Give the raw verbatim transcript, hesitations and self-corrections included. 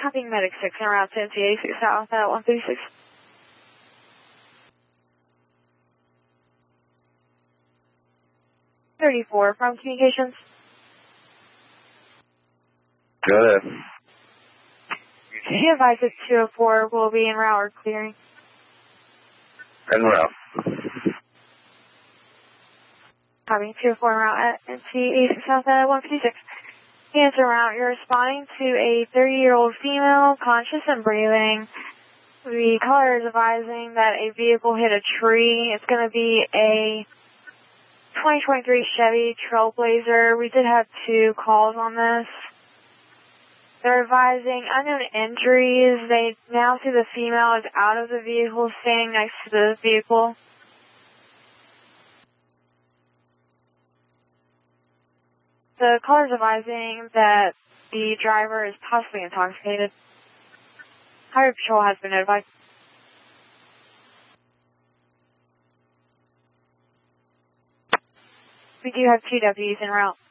Copy Medic six en route to N T eighty-six South at one thirty-six. thirty-four from Communications. Go ahead. He advised that two oh four will be en route or clearing. En route. Copy two oh four en route at N T eighty-six South at one fifty-six. He is en route. You're responding to a thirty-year-old female, conscious and breathing. The caller is advising that a vehicle hit a tree. It's going to be a twenty twenty-three Chevy Trailblazer. We did have two calls on this. They're advising unknown injuries. They now see the female is out of the vehicle, standing next to the vehicle. The caller is advising that the driver is possibly intoxicated. Highway Patrol has been notified. We do have two W Ps en route.